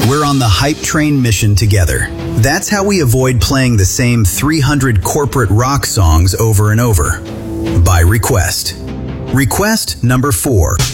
We're on the hype train mission together. That's how we avoid playing the same 300 corporate rock songs over and over. By request. Request number 4.